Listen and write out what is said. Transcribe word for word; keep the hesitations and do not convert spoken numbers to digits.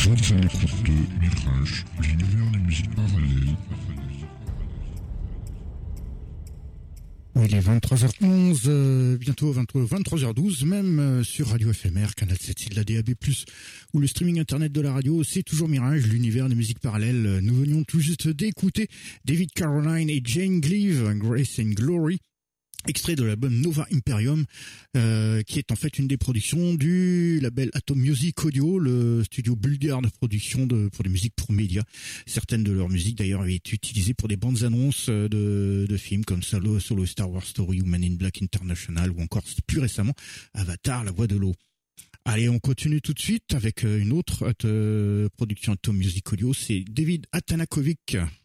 êtes à l'écoute de Mirage, l'univers des musiques parallèles. Oui, il est vingt-trois heures onze, euh, bientôt vingt-trois heures douze, même euh, sur Radio F M R, Canal sept, de la D A B plus, ou le streaming internet de la radio. C'est toujours Mirage, l'univers des musiques parallèles. Nous venions tout juste d'écouter David Caroline et Jane Gleave, Grace and Glory, extrait de l'album Nova Imperium, euh, qui est en fait une des productions du label Atom Music Audio, le studio bulgare de production de pour des musiques pour médias. Certaines de leurs musiques d'ailleurs avaient été utilisées pour des bandes annonces de, de films comme Solo, Solo Star Wars Story ou Man in Black International, ou encore plus récemment Avatar, la voix de l'eau. Allez, on continue tout de suite avec une autre euh, production Atom Music Audio, c'est David Atanakovic